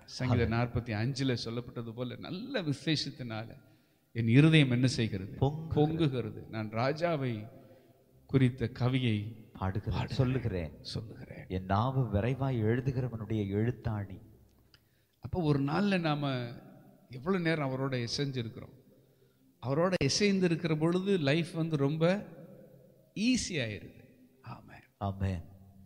சங்கீதம் 45 சொல்லப்பட்டது போல நல்ல விசேஷத்தினால என் இருதயம் என்ன செய்கிறது? பொங்குகிறது. நான் ராஜாவை குறித்த கவியை சொல்லுகிறேன். என் நாவு விரைவாய் எழுதுகிறவனுடைய எழுத்தாணி. அப்போ ஒரு நாள்ல நாம எவ்வளவு நேரம் அவரோட இசைஞ்சிருக்கிறோம். அவரோட இசைந்து இருக்கிற பொழுது லைஃப் ரொம்ப ஈஸி ஆயிருது. ஆமென், ஆமென்.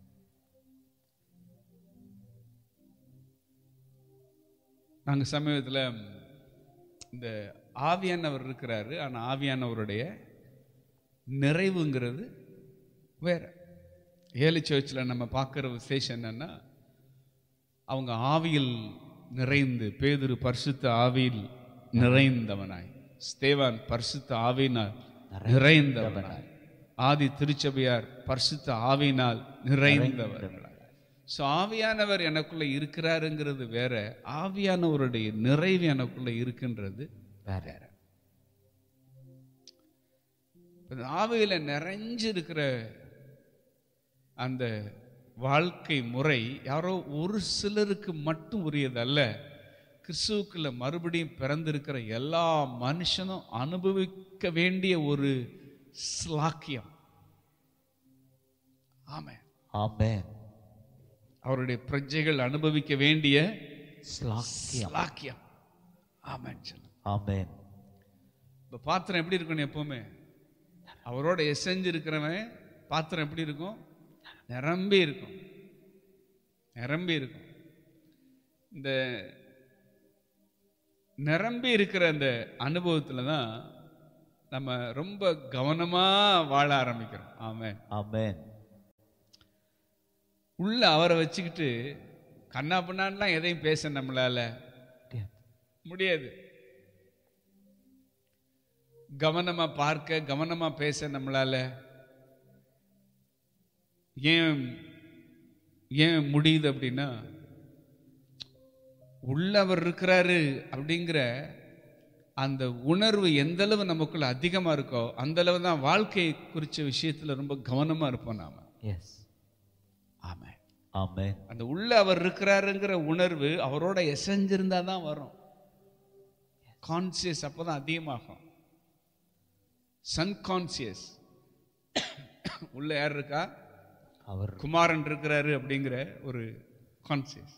நாங்க சமீபத்தில் இந்த ஆவியானவர் இருக்கிறாரு, ஆனா ஆவியானவருடைய நிறைவுங்கிறது வேற. ஏழு சர்ச்சில் நம்ம பார்க்குற விசேஷம் என்னன்னா, அவங்க ஆவியில் நிறைந்து, பேதுரு பரிசுத்த ஆவியில் நிறைந்தவனாய், ஸ்தேவான் பரிசுத்த ஆவியினால் நிறைந்தவனாய், ஆதி திருச்சபையார் பரிசுத்த ஆவியினால் நிறைந்தவர்களாய். ஸோ ஆவியானவர் எனக்குள்ள இருக்கிறாருங்கிறது வேற, ஆவியானவருடைய நிறைவு எனக்குள்ள இருக்கின்றது வேற. ஆவியில நிறைஞ்சிருக்கிற அந்த வாழ்க்கை முறை யாரோ ஒரு சிலருக்கு மட்டும் உரியதல்ல. கிறிஸ்துவுக்குள்ள மறுபடியும் பிறந்திருக்கிற எல்லா மனுஷனும் அனுபவிக்க வேண்டிய ஒரு ஸ்லாக்கியம். ஆமென், ஆமென். அவருடைய பிரஜைகள் அனுபவிக்க வேண்டிய ஸ்லாக்கியம். ஆமென், ஆமென். இப்ப பாத்திரம் எப்படி இருக்கணும்? எப்பவுமே அவரோட எசைஞ்சு இருக்கிறவன் பாத்திரம் எப்படி இருக்கும்? நிரம்பி இருக்கும், நிரம்பி இருக்கும். இந்த நிரம்பி இருக்கிற அந்த அனுபவத்துல தான் நம்ம ரொம்ப கவனமா வாழ ஆரம்பிக்கிறோம். ஆமென், ஆமென். உள்ள அவரை வச்சுக்கிட்டு கண்ணா பண்ணான்லாம் எதையும் பேச நம்மளால முடியாது. கவனமா பார்க்க, கவனமா பேச நம்மளால ஏன் முடியுது அப்படின்னா, உள்ளவர் இருக்கிறாரு அப்படிங்கிற அந்த உணர்வு எந்த அளவு நமக்குள்ள அதிகமா இருக்கோ அந்த அளவு தான் வாழ்க்கை குறித்த விஷயத்துல ரொம்ப கவனமா இருப்போம் நாம. எஸ், ஆமென், ஆமென். அந்த உள்ள அவர் இருக்கிறாருங்கிற உணர்வு அவரோட எசைஞ்சிருந்தா தான் வரும். கான்சியஸ் அப்பதான் அதிகமாகும். சன்கான்சியஸ் உள்ள யார் இருக்கா? அவர் குமாரன் இருக்கிறாரு அப்படிங்கிற ஒரு கான்சியஸ்.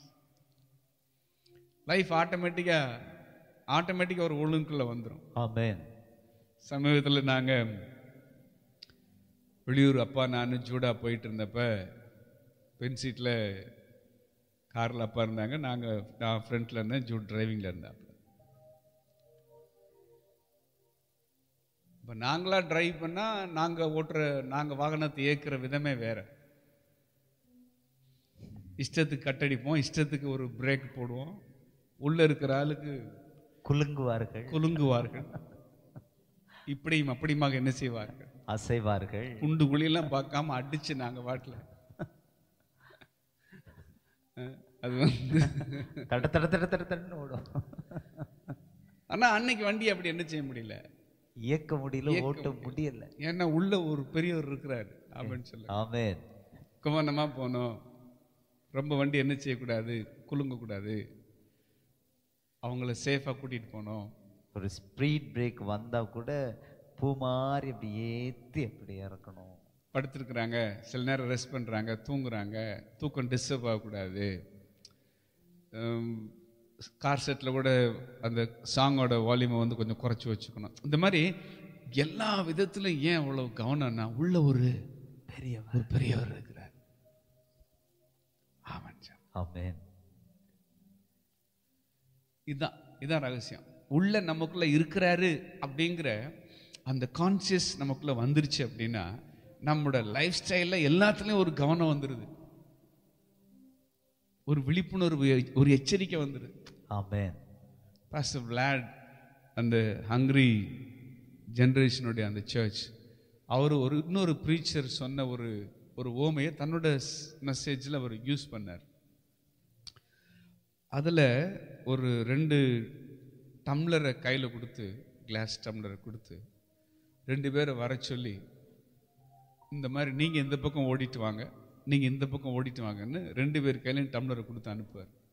லைஃப் ஆட்டோமேட்டிக்கா ஒரு ஒழுங்குக்குள்ள வந்துடும். ஆமென். சமீபத்தில் நாங்க வெளியூர் அப்பா நான் ஜூடா போயிட்டு இருந்தப்ப பென் சீட்ல கார்ல அப்பா இருந்தாங்க, நான் ஃப்ரண்ட்ல இருந்தேன், ஜூட் டிரைவிங்ல இருந்தாங்க. இப்போ நாங்களா டிரைவ் பண்ணா நாங்க வாகனத்தை இயக்குற விதமே வேற. இஷ்டத்துக்கு கட்டடிப்போம், இஷ்டத்துக்கு ஒரு பிரேக் போடுவோம். உள்ள இருக்கிற ஆளுக்கு குலுங்குவார்கள், இப்படியும் அப்படியுமாக என்ன செய்வார்கள்? அசைவார்கள். குண்டு குழியெல்லாம் பார்க்காம அடிச்சு நாங்க வாட்டில் அது தட தட தட தட தடன்னு ஓடும். ஆனா அன்னைக்கு வண்டி அப்படி என்ன செய்ய முடியல, இயக்க முடியல, ஓட்ட முடியல. ஏன்னா உள்ள ஒரு பெரியவர் இருக்கிறாரு அப்படின்னு சொல்ல. ஆமென். கவனமா போனோம். ரொம்ப வண்டி என்ன செய்யக்கூடாது, குலுங்க கூடாது. அவங்கள சேஃபா கூட்டிட்டு போனோம். ஒரு ஸ்பீட் பிரேக் வந்தா கூட பூ மாதிரி அப்படி ஏத்தி அப்படி இறக்கணும். படுத்திருக்கிறாங்க, சில நேரம் ரெஸ்ட் பண்றாங்க, தூங்குறாங்க, தூக்கம் டிஸ்டர்ப் ஆகக்கூடாது. கார் செட்டில் கூட அந்த சாங்கோட வால்யூமை கொஞ்சம் குறைச்சி வச்சுக்கணும். இந்த மாதிரி எல்லா விதத்திலும் ஏன் அவ்வளவு கவனம்னா, உள்ள ஒரு பெரியவர் இருக்கிறார். ஆமென். இதுதான் ரகசியம். உள்ள நமக்குள்ள இருக்கிறாரு அப்படிங்கிற அந்த கான்சியஸ் நமக்குள்ள வந்துருச்சு அப்படின்னா, நம்மளோட லைஃப் ஸ்டைல்ல எல்லாத்துலயும் ஒரு கவனம் வந்துருது, ஒரு விழிப்புணர்வு, ஒரு எச்சரிக்கை வந்துருது. ஆமென். பாஸ்டர் விளாட் அந்த ஹங்கிரி ஜெனரேஷனுடைய அந்த சர்ச், அவர் இன்னொரு ப்ரீச்சர் சொன்ன ஒரு ஓமையை தன்னோட மெசேஜில் அவர் யூஸ் பண்ணார். அதில் ஒரு 2 டம்ளரை கையில் கொடுத்து, கிளாஸ் டம்ளரை கொடுத்து 2 பேரை வர சொல்லி, இந்த மாதிரி நீங்கள் இந்த பக்கம் ஓடிட்டு வாங்க, நீங்கள் இந்த பக்கம் ஓடிட்டு வாங்கன்னு 2 பேர் கையிலையும் டம்ளரை கொடுத்து அனுப்புவார்.